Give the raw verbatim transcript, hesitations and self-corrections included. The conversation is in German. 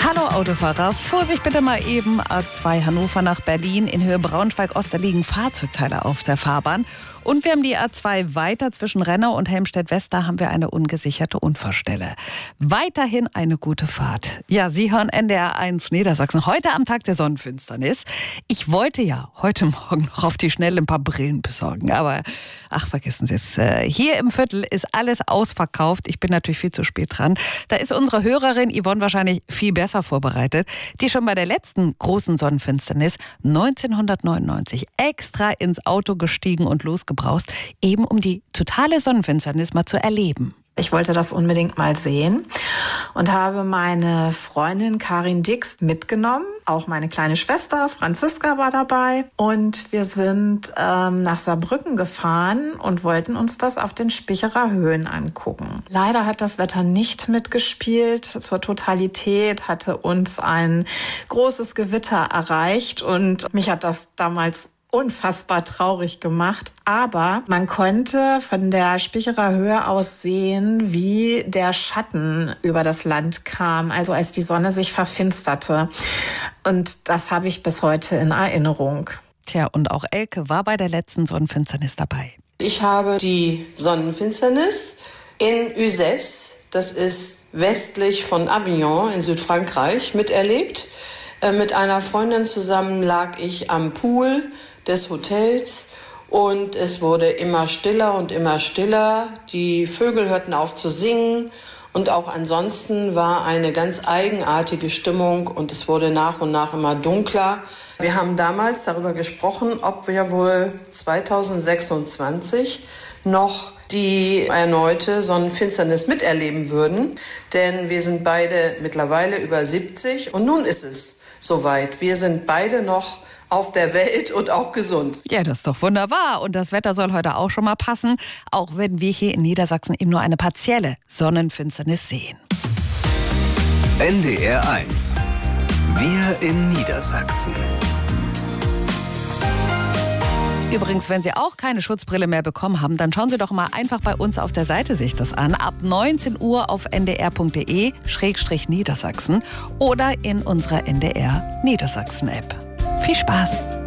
Hallo Autofahrer, Vorsicht bitte mal eben, A zwei Hannover nach Berlin in Höhe Braunschweig-Ost, da liegen Fahrzeugteile auf der Fahrbahn. Und wir haben die A zwei weiter zwischen Rennau und Helmstedt-West, da haben wir eine ungesicherte Unfallstelle. Weiterhin eine gute Fahrt. Ja, Sie hören N D R eins Niedersachsen, heute am Tag der Sonnenfinsternis. Ich wollte ja heute Morgen noch auf die Schnelle ein paar Brillen besorgen, aber ach, vergessen Sie es. Hier im Viertel ist alles ausverkauft. Ich bin natürlich viel zu spät dran. Da ist unsere Hörerin Yvonne wahrscheinlich viel besser vorbereitet, die schon bei der letzten großen Sonnenfinsternis neunzehnhundertneunundneunzig extra ins Auto gestiegen und losgebraust, eben um die totale Sonnenfinsternis mal zu erleben. Ich wollte das unbedingt mal sehen und habe meine Freundin Karin Dix mitgenommen. Auch meine kleine Schwester Franziska war dabei. Und wir sind ähm, nach Saarbrücken gefahren und wollten uns das auf den Spicherer Höhen angucken. Leider hat das Wetter nicht mitgespielt. Zur Totalität hatte uns ein großes Gewitter erreicht und mich hat das damals unfassbar traurig gemacht, aber man konnte von der Spicherer Höhe aus sehen, wie der Schatten über das Land kam, also als die Sonne sich verfinsterte. Und das habe ich bis heute in Erinnerung. Tja, und auch Elke war bei der letzten Sonnenfinsternis dabei. Ich habe die Sonnenfinsternis in Uzès, das ist westlich von Avignon in Südfrankreich, miterlebt. Äh, mit einer Freundin zusammen lag ich am Pool des Hotels und es wurde immer stiller und immer stiller. Die Vögel hörten auf zu singen und auch ansonsten war eine ganz eigenartige Stimmung und es wurde nach und nach immer dunkler. Wir haben damals darüber gesprochen, ob wir wohl zweitausendsechsundzwanzig noch die erneute Sonnenfinsternis miterleben würden, denn wir sind beide mittlerweile über siebzig und nun ist es soweit. Wir sind beide noch auf der Welt und auch gesund. Ja, das ist doch wunderbar. Und das Wetter soll heute auch schon mal passen, auch wenn wir hier in Niedersachsen eben nur eine partielle Sonnenfinsternis sehen. N D R eins. Wir in Niedersachsen. Übrigens, wenn Sie auch keine Schutzbrille mehr bekommen haben, dann schauen Sie doch mal einfach bei uns auf der Seite sich das an. Ab neunzehn Uhr auf n d r punkt d e Schrägstrich Niedersachsen oder in unserer N D R Niedersachsen App. Viel Spaß!